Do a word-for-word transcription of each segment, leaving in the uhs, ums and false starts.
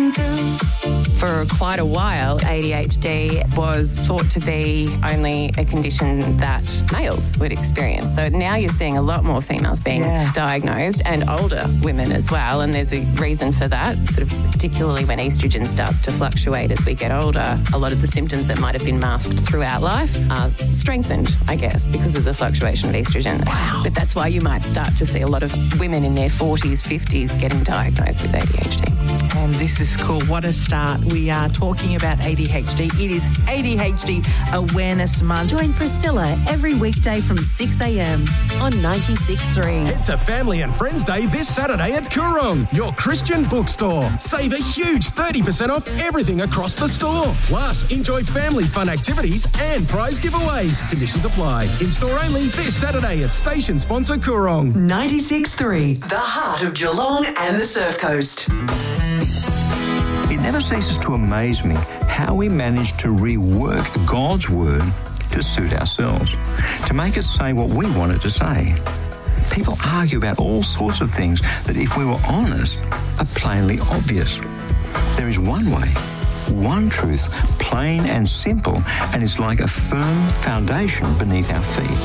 come through. For quite a while, A D H D was thought to be only a condition that males would experience. So now you're seeing a lot more females being Yeah. diagnosed, and older women as well. And there's a reason for that, sort of particularly when estrogen starts to fluctuate as we get older. A lot of the symptoms that might have been masked throughout life are strengthened, I guess, because of the fluctuation of estrogen. Wow. But that's why you might start to see a lot of women in their forties, fifties getting diagnosed with A D H D. And this is cool. What a start. We are talking about A D H D. It is A D H D Awareness Month. Join Priscilla every weekday from six a.m. on ninety-six point three. It's a Family and Friends Day this Saturday at Coorong, your Christian bookstore. Save a huge thirty percent off everything across the store. Plus, enjoy family fun activities and prize giveaways. Conditions apply. In-store only this Saturday at station sponsor Coorong. ninety-six point three, the heart of Geelong and the Surf Coast. It never ceases to amaze me how we manage to rework God's word to suit ourselves, to make it say what we want it to say. People argue about all sorts of things that, if we were honest, are plainly obvious. There is one way, one truth, plain and simple, and it's like a firm foundation beneath our feet.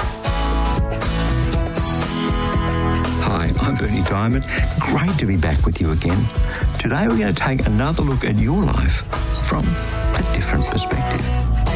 Hi, I'm Bernie Diamond. Great to be back with you again. Today we're going to take another look at your life from a different perspective.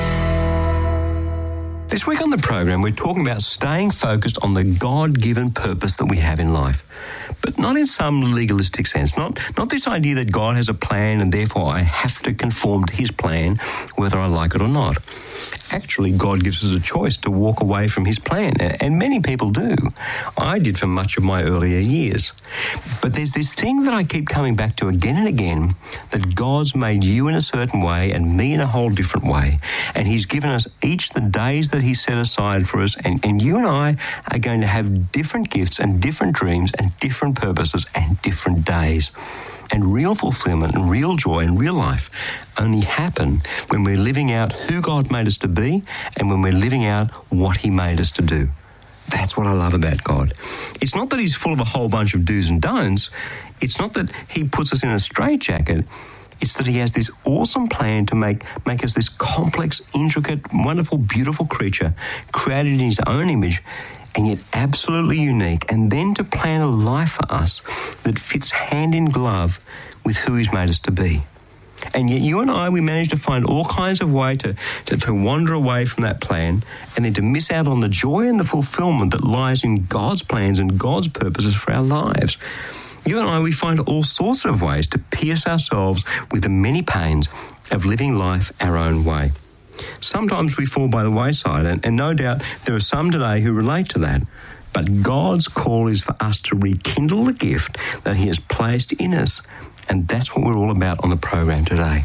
This week on the program, we're talking about staying focused on the God-given purpose that we have in life, but not in some legalistic sense, not, not this idea that God has a plan and therefore I have to conform to his plan whether I like it or not. Actually, God gives us a choice to walk away from his plan, and many people do. I did for much of my earlier years. But there's this thing that I keep coming back to again and again, that God's made you in a certain way and me in a whole different way. And he's given us each the days that he set aside for us, and, and you and I are going to have different gifts and different dreams and different purposes and different days. And real fulfillment and real joy and real life only happen when we're living out who God made us to be and when we're living out what he made us to do. That's what I love about God. It's not that he's full of a whole bunch of do's and don'ts. It's not that he puts us in a straitjacket. It's that he has this awesome plan to make, make us this complex, intricate, wonderful, beautiful creature created in his own image, and yet absolutely unique, and then to plan a life for us that fits hand in glove with who he's made us to be. And yet you and I, we manage to find all kinds of ways to, to, to wander away from that plan and then to miss out on the joy and the fulfillment that lies in God's plans and God's purposes for our lives. You and I, we find all sorts of ways to pierce ourselves with the many pains of living life our own way. Sometimes we fall by the wayside, and, and no doubt there are some today who relate to that. But God's call is for us to rekindle the gift that he has placed in us, and that's what we're all about on the program today.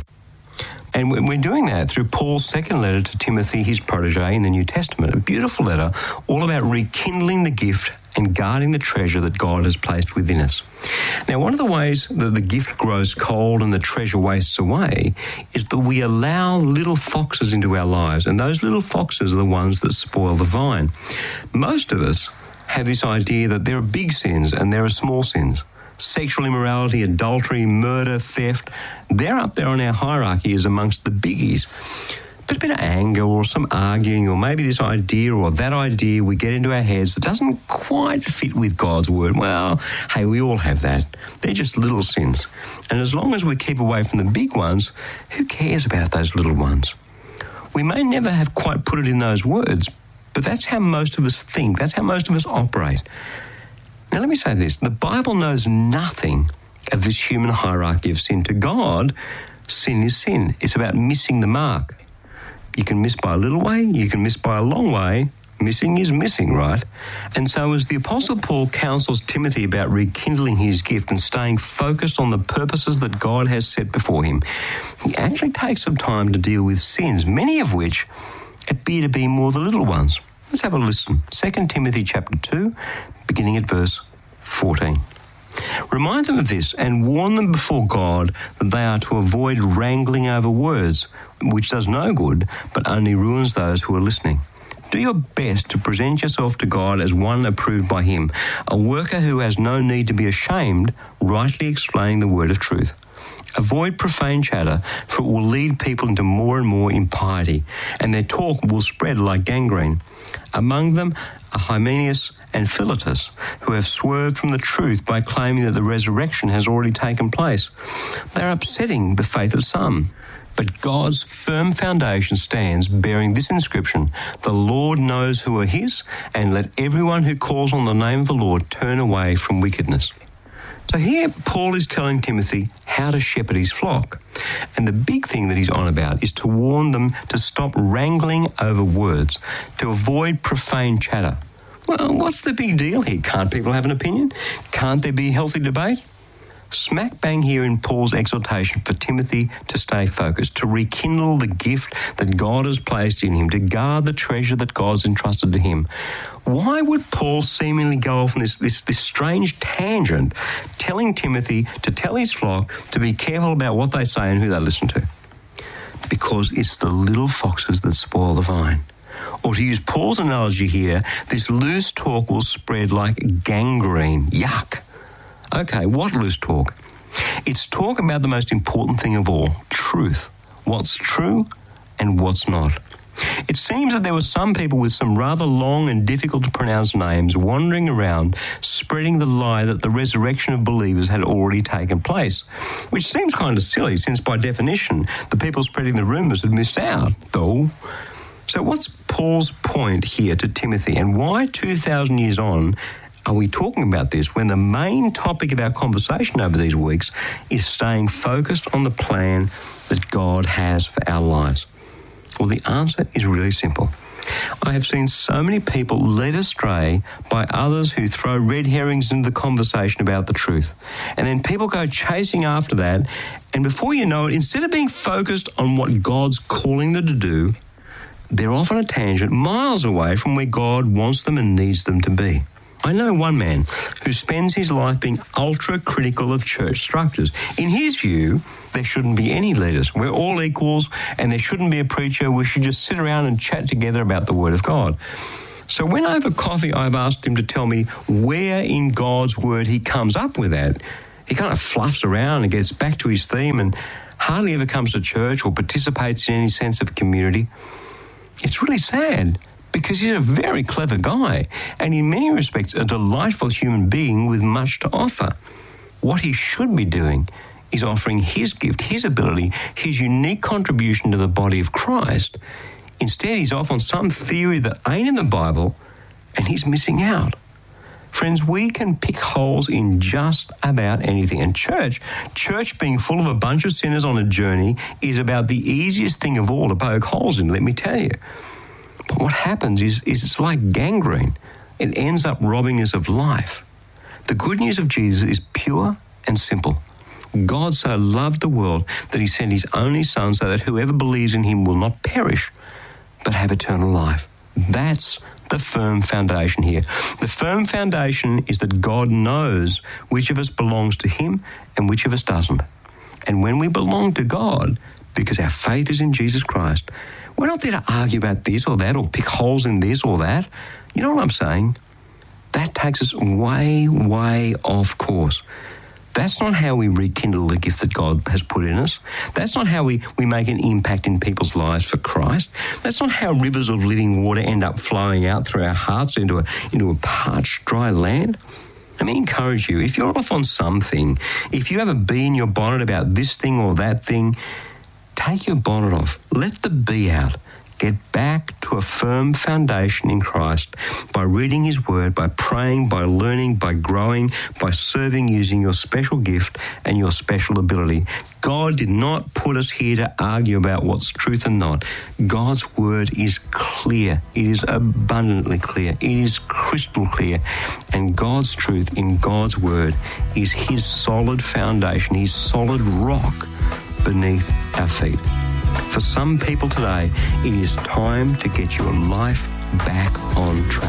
And we're doing that through Paul's second letter to Timothy, his protege in the New Testament, a beautiful letter all about rekindling the gift and guarding the treasure that God has placed within us. Now, one of the ways that the gift grows cold and the treasure wastes away is that we allow little foxes into our lives, and those little foxes are the ones that spoil the vine. Most of us have this idea that there are big sins and there are small sins. Sexual immorality, adultery, murder, theft, they're up there on our hierarchy as amongst the biggies. But a bit of anger or some arguing or maybe this idea or that idea we get into our heads that doesn't quite fit with God's word, well, hey, we all have that. They're just little sins. And as long as we keep away from the big ones, who cares about those little ones? We may never have quite put it in those words, but that's how most of us think. That's how most of us operate. Now, let me say this. The Bible knows nothing of this human hierarchy of sin. To God, sin is sin. It's about missing the mark. You can miss by a little way, you can miss by a long way. Missing is missing, right? And so as the Apostle Paul counsels Timothy about rekindling his gift and staying focused on the purposes that God has set before him, he actually takes some time to deal with sins, many of which appear to be more the little ones. Let's have a listen. Second Timothy chapter two, beginning at verse fourteen. Remind them of this and warn them before God that they are to avoid wrangling over words, which does no good, but only ruins those who are listening. Do your best to present yourself to God as one approved by him, a worker who has no need to be ashamed, rightly explaining the word of truth. Avoid profane chatter, for it will lead people into more and more impiety, and their talk will spread like gangrene. Among them are Hymenaeus and Philetus, who have swerved from the truth by claiming that the resurrection has already taken place. They are upsetting the faith of some. But God's firm foundation stands bearing this inscription: "The Lord knows who are his, and let everyone who calls on the name of the Lord turn away from wickedness." So here Paul is telling Timothy how to shepherd his flock. And the big thing that he's on about is to warn them to stop wrangling over words, to avoid profane chatter. Well, what's the big deal here? Can't people have an opinion? Can't there be healthy debate? Smack bang here in Paul's exhortation for Timothy to stay focused, to rekindle the gift that God has placed in him, to guard the treasure that God's entrusted to him. Why would Paul seemingly go off on this, this, this strange tangent, telling Timothy to tell his flock to be careful about what they say and who they listen to? Because it's the little foxes that spoil the vine. Or to use Paul's analogy here, this loose talk will spread like gangrene. Yuck. Okay, what loose talk? It's talk about the most important thing of all, truth. What's true and what's not. It seems that there were some people with some rather long and difficult to pronounce names wandering around spreading the lie that the resurrection of believers had already taken place, which seems kind of silly since by definition the people spreading the rumours had missed out, though. So what's Paul's point here to Timothy, and why two thousand years on are we talking about this when the main topic of our conversation over these weeks is staying focused on the plan that God has for our lives? Well, the answer is really simple. I have seen so many people led astray by others who throw red herrings into the conversation about the truth. And then people go chasing after that, and before you know it, instead of being focused on what God's calling them to do, they're off on a tangent miles away from where God wants them and needs them to be. I know one man who spends his life being ultra-critical of church structures. In his view, there shouldn't be any leaders. We're all equals, and there shouldn't be a preacher. We should just sit around and chat together about the Word of God. So when over coffee I've asked him to tell me where in God's Word he comes up with that, he kind of fluffs around and gets back to his theme and hardly ever comes to church or participates in any sense of community. It's really sad, because he's a very clever guy and in many respects a delightful human being with much to offer. What he should be doing is offering his gift, his ability, his unique contribution to the body of Christ. Instead, he's off on some theory that ain't in the Bible, and he's missing out. Friends, we can pick holes in just about anything. And church, church being full of a bunch of sinners on a journey is about the easiest thing of all to poke holes in, let me tell you. But what happens is, is it's like gangrene. It ends up robbing us of life. The good news of Jesus is pure and simple. God so loved the world that he sent his only Son so that whoever believes in him will not perish, but have eternal life. That's the firm foundation here. The firm foundation is that God knows which of us belongs to him and which of us doesn't. And when we belong to God, because our faith is in Jesus Christ, we're not there to argue about this or that or pick holes in this or that. You know what I'm saying? That takes us way, way off course. That's not how we rekindle the gift that God has put in us. That's not how we, we make an impact in people's lives for Christ. That's not how rivers of living water end up flowing out through our hearts into a, into a parched, dry land. Let me encourage you, if you're off on something, if you have a bee in your bonnet about this thing or that thing, take your bonnet off. Let the bee out. Get back to a firm foundation in Christ by reading his word, by praying, by learning, by growing, by serving using your special gift and your special ability. God did not put us here to argue about what's truth and not. God's word is clear. It is abundantly clear. It is crystal clear. And God's truth in God's word is his solid foundation, his solid rock beneath our feet. For some people today, it is time to get your life back on track.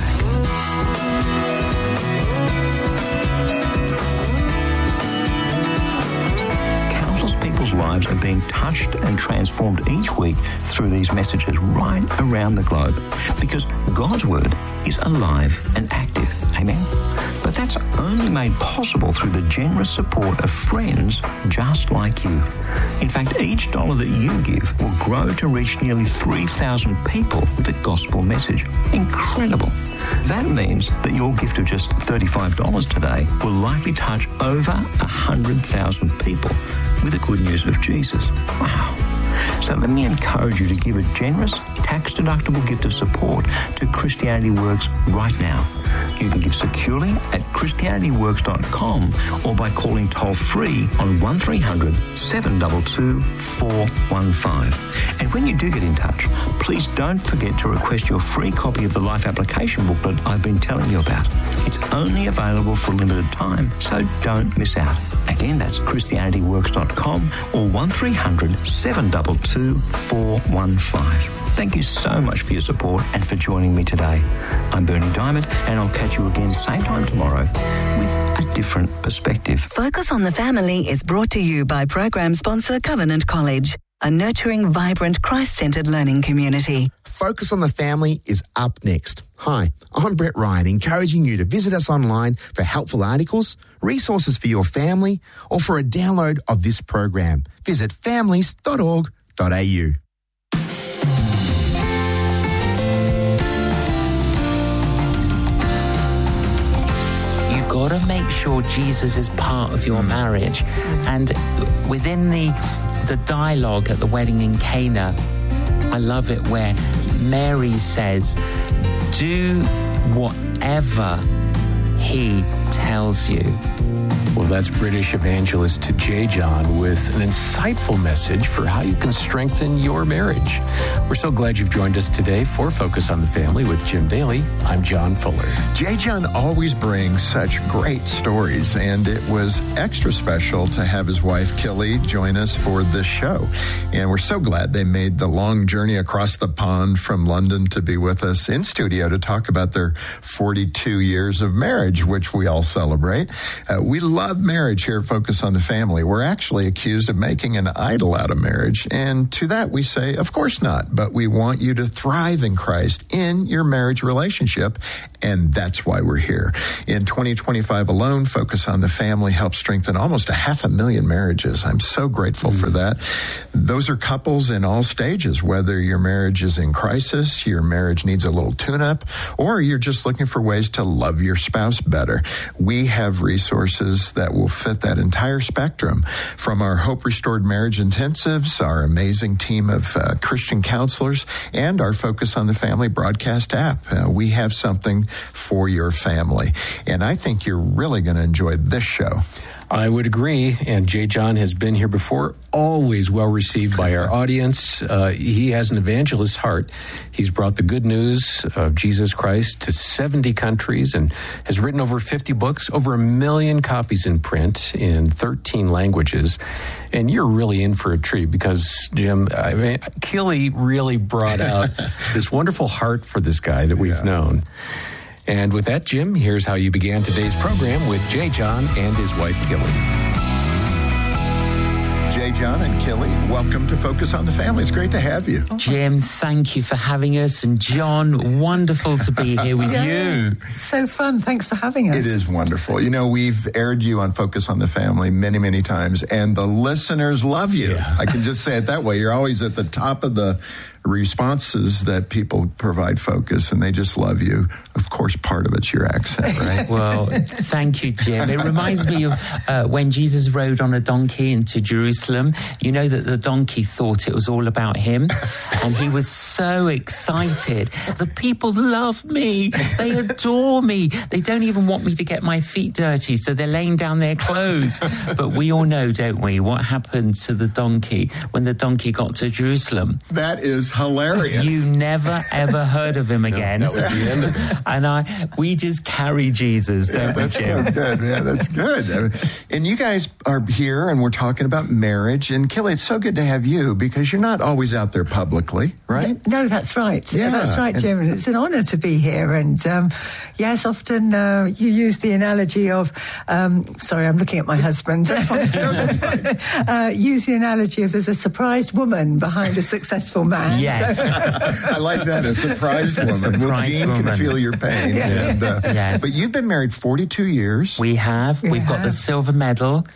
Countless people's lives are being touched and transformed each week through these messages right around the globe, because God's word is alive and active. Amen? But that's only made possible through the generous support of friends just like you. In fact, each dollar that you give will grow to reach nearly three thousand people with the gospel message. Incredible. That means that your gift of just thirty-five dollars today will likely touch over one hundred thousand people with the good news of Jesus. Wow. So let me encourage you to give a generous, tax-deductible gift of support to Christianity Works right now. You can give securely at christianity works dot com or by calling toll-free on one three hundred, seven two two, four one five. And when you do get in touch, please don't forget to request your free copy of the Life Application Booklet I've been telling you about. It's only available for a limited time, so don't miss out. Again, that's christianity works dot com or one three hundred, seven two two, four one five. Thank you so much for your support and for joining me today. I'm Bernie Diamond, and I'll catch you again same time tomorrow with a different perspective. Focus on the Family is brought to you by program sponsor Covenant College, a nurturing, vibrant, Christ-centered learning community. Focus on the Family is up next. Hi, I'm Brett Ryan, encouraging you to visit us online for helpful articles, resources for your family, or for a download of this program. Visit families dot org dot a u. Got to make sure Jesus is part of your marriage. And within the the dialogue at the wedding in Cana, I love it where Mary says, do whatever he tells you. Well, that's British evangelist J. John with an insightful message for how you can strengthen your marriage. We're so glad you've joined us today for Focus on the Family with Jim Daly. I'm John Fuller. J. John always brings such great stories, and it was extra special to have his wife, Kelly, join us for this show. And we're so glad they made the long journey across the pond from London to be with us in studio to talk about their forty-two years of marriage, which we all celebrate. Uh, we love marriage here at Focus on the Family. We're actually accused of making an idol out of marriage. And to that we say, of course not. But we want you to thrive in Christ in your marriage relationship. And that's why we're here. In twenty twenty-five alone, Focus on the Family helped strengthen almost a half a million marriages. I'm so grateful mm-hmm. for that. Those are couples in all stages, whether your marriage is in crisis, your marriage needs a little tune-up, or you're just looking for ways to love your spouse better. We have resources that will fit that entire spectrum, from our Hope Restored Marriage Intensives, our amazing team of uh, Christian counselors, and our Focus on the Family broadcast app. Uh, we have something for your family, and I think you're really going to enjoy this show. I would agree, and J. John has been here before, always well received by our audience. Uh, he has an evangelist's heart. He's brought the good news of Jesus Christ to seventy countries and has written over fifty books, over a million copies in print in thirteen languages. And you're really in for a treat because, Jim, I mean, Keely really brought out this wonderful heart for this guy that we've yeah. known. And with that, Jim, here's how you began today's program with J. John and his wife, Kelly. J. John and Kelly, welcome to Focus on the Family. It's great to have you. Jim, thank you for having us. And John, wonderful to be here with yeah, you. So fun. Thanks for having us. It is wonderful. You know, we've aired you on Focus on the Family many, many times, and the listeners love you. Yeah. I can just say it that way. You're always at the top of the responses that people provide Focus, and they just love you. Of course, part of it's your accent, right? Well, thank you, Jim. It reminds me of uh, when Jesus rode on a donkey into Jerusalem. You know that the donkey thought it was all about him, and he was so excited. The people love me. They adore me. They don't even want me to get my feet dirty, so they're laying down their clothes. But we all know, don't we, what happened to the donkey when the donkey got to Jerusalem? That is hilarious. You never ever heard of him again. No, that was the end of it. And I, we just carry Jesus, don't yeah, we, that's Jim? so good. Yeah, that's good. And you guys are here, and we're talking about marriage. And Kelly, it's so good to have you because you're not always out there publicly, right? No, that's right. Yeah, that's right, Jim. And it's an honor to be here. And um, yes, often uh, you use the analogy of, um, sorry, I'm looking at my husband. That's fine. No, that's fine. uh, use the analogy of there's a surprised woman behind a successful man. Yes. I like that, a surprised woman. Surprised well, Jean woman. can feel your pain. Yeah. And, uh, Yes. But you've been married forty-two years. We have. We We've got the have. silver medal,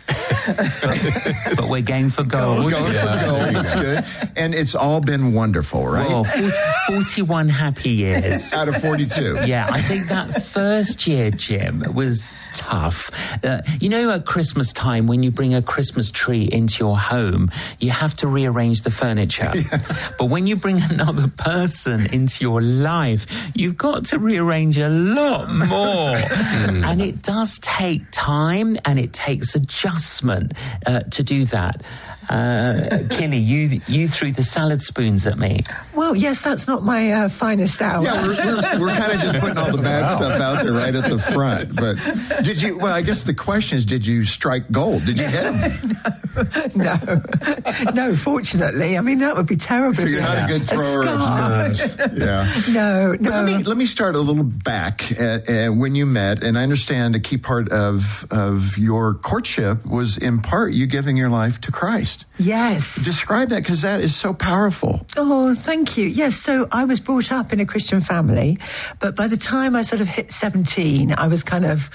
but, but we're going for gold. Going for gold, that's good. And it's all been wonderful, right? Well, forty, forty-one happy years. Out of forty-two. Yeah, I think that first year, Jim, was tough. Uh, you know, at Christmas time, when you bring a Christmas tree into your home, you have to rearrange the furniture. Yeah. But when you bring another person into your life, you've got to rearrange a lot more. And it does take time and it takes adjustment uh, to do that. Uh, Killy, you you threw the salad spoons at me. Well, yes, that's not my uh, finest hour. Yeah, we're, we're, we're kind of just putting all the bad wow. stuff out there right at the front. But did you, well, I guess the question is, did you strike gold? Did you hit them? no. no. No, fortunately. I mean, that would be terrible. So you're not a good thrower of stones. Yeah. No, no. Let me, let me start a little back at, at when you met, and I understand a key part of, of your courtship was in part you giving your life to Christ. Yes. Describe that, because that is so powerful. Oh, thank you. Yes, so I was brought up in a Christian family, but by the time I sort of hit seventeen, I was kind of,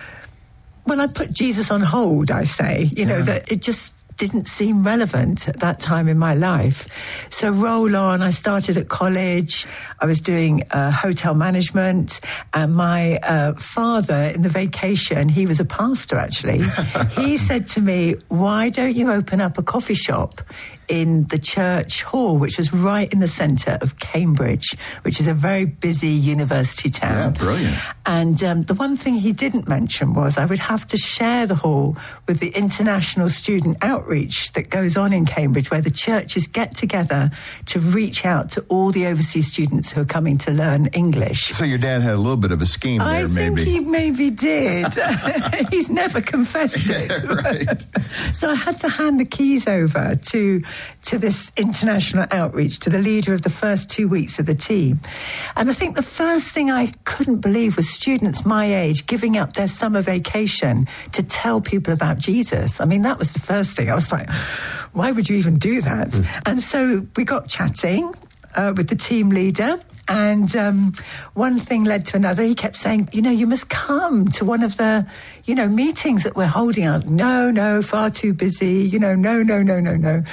well, I put Jesus on hold, I say, you know, yeah. that it just didn't seem relevant at that time in my life. So roll on, I started at college, I was doing uh, hotel management, and my uh, father in the vacation, he was a pastor actually, he said to me, why don't you open up a coffee shop in the church hall, which was right in the centre of Cambridge, which is a very busy university town. Yeah, brilliant. And um, the one thing he didn't mention was I would have to share the hall with the international student outreach that goes on in Cambridge, where the churches get together to reach out to all the overseas students who are coming to learn English. So your dad had a little bit of a scheme there, I think maybe. he maybe did. He's never confessed it. Yeah, right. So I had to hand the keys over to to this international outreach, to the leader of the first two weeks of the team. And I think the first thing I couldn't believe was students my age giving up their summer vacation to tell people about Jesus. I mean, that was the first thing. I was like, why would you even do that? Mm. And so we got chatting uh, with the team leader. And um, one thing led to another. He kept saying, you know, you must come to one of the, you know, meetings that we're holding out. No, no, far too busy. You know, no, no, no, no, no.